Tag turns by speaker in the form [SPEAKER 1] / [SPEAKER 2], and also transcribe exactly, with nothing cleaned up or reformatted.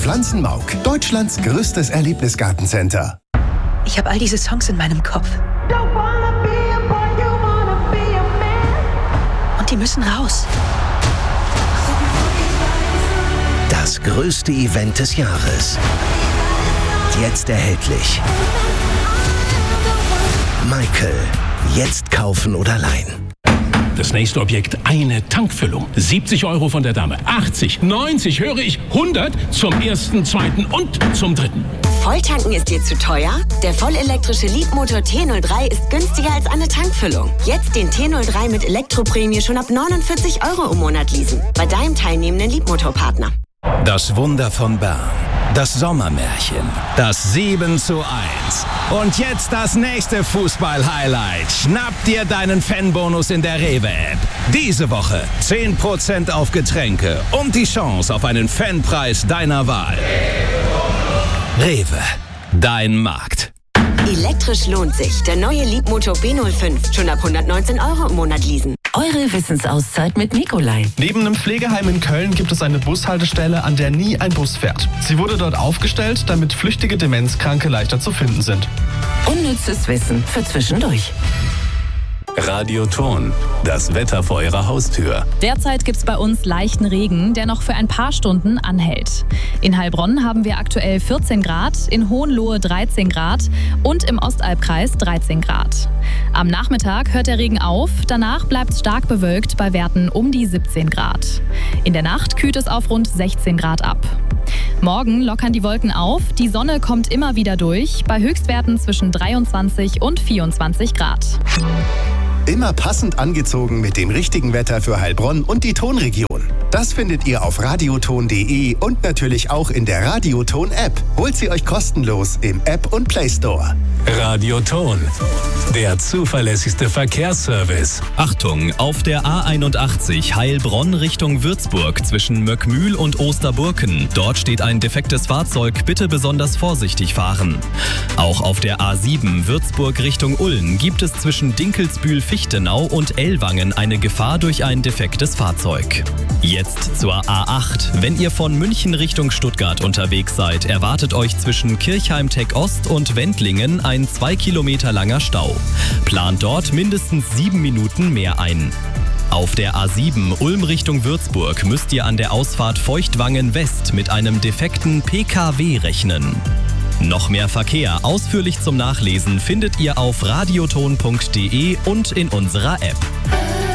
[SPEAKER 1] Pflanzenmauk, Deutschlands größtes Erlebnisgartencenter.
[SPEAKER 2] Ich habe all diese Songs in meinem Kopf. Und die müssen raus.
[SPEAKER 3] Das größte Event des Jahres. Jetzt erhältlich. Michael. Jetzt kaufen oder leihen.
[SPEAKER 4] Das nächste Objekt, eine Tankfüllung. siebzig Euro von der Dame. achtzig, neunzig, höre ich, hundert zum ersten, zweiten und zum dritten.
[SPEAKER 5] Volltanken ist dir zu teuer? Der vollelektrische Leapmotor T null drei ist günstiger als eine Tankfüllung. Jetzt den T null drei mit Elektroprämie schon ab neunundvierzig Euro im Monat leasen. Bei deinem teilnehmenden Leapmotor-Partner.
[SPEAKER 3] Das Wunder von Bern. Das Sommermärchen. Das sieben zu eins. Und jetzt das nächste Fußball-Highlight. Schnapp dir deinen Fanbonus in der Rewe-App. Diese Woche zehn Prozent auf Getränke und die Chance auf einen Fanpreis deiner Wahl. Rewe. Dein Markt.
[SPEAKER 5] Elektrisch lohnt sich. Der neue Leapmotor B null fünf. Schon ab hundertneunzehn Euro im Monat leasen.
[SPEAKER 6] Eure Wissensauszeit mit Nikolai.
[SPEAKER 7] Neben einem Pflegeheim in Köln gibt es eine Bushaltestelle, an der nie ein Bus fährt. Sie wurde dort aufgestellt, damit flüchtige Demenzkranke leichter zu finden sind.
[SPEAKER 6] Unnützes Wissen für zwischendurch.
[SPEAKER 8] Radioton, das Wetter vor Ihrer Haustür.
[SPEAKER 9] Derzeit gibt es bei uns leichten Regen, der noch für ein paar Stunden anhält. In Heilbronn haben wir aktuell vierzehn Grad, in Hohenlohe dreizehn Grad und im Ostalbkreis dreizehn Grad. Am Nachmittag hört der Regen auf, danach bleibt es stark bewölkt bei Werten um die siebzehn Grad. In der Nacht kühlt es auf rund sechzehn Grad ab. Morgen lockern die Wolken auf, die Sonne kommt immer wieder durch, bei Höchstwerten zwischen dreiundzwanzig und vierundzwanzig Grad.
[SPEAKER 1] Immer passend angezogen mit dem richtigen Wetter für Heilbronn und die Tonregion. Das findet ihr auf radioton punkt de und natürlich auch in der Radioton-App. Holt sie euch kostenlos im App und Play Store.
[SPEAKER 8] Radioton, der zuverlässigste Verkehrsservice.
[SPEAKER 10] Achtung, auf der A einundachtzig Heilbronn Richtung Würzburg zwischen Möckmühl und Osterburken. Dort steht ein defektes Fahrzeug, bitte besonders vorsichtig fahren. Auch auf der A sieben Würzburg Richtung Ulm gibt es zwischen Dinkelsbühl-Fichtenau und Ellwangen eine Gefahr durch ein defektes Fahrzeug. Jetzt zur A acht. Wenn ihr von München Richtung Stuttgart unterwegs seid, erwartet euch zwischen Kirchheim-Tech Ost und Wendlingen ein zwei Kilometer langer Stau. Plant dort mindestens sieben Minuten mehr ein. Auf der A sieben Ulm Richtung Würzburg müsst ihr an der Ausfahrt Feuchtwangen West mit einem defekten P K W rechnen. Noch mehr Verkehr ausführlich zum Nachlesen findet ihr auf radioton punkt de und in unserer App.